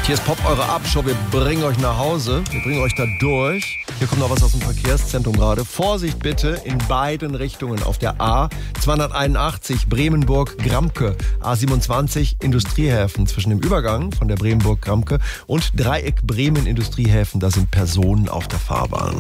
Hier ist Pop, eure Abendshow. Wir bringen euch nach Hause. Wir bringen euch da durch. Hier kommt noch was aus dem Verkehrszentrum gerade. Vorsicht bitte in beiden Richtungen auf der A 281 Bremenburg-Gramke. A27 Industriehäfen zwischen dem Übergang von der Bremenburg-Gramke und Dreieck Bremen-Industriehäfen. Da sind Personen auf der Fahrbahn.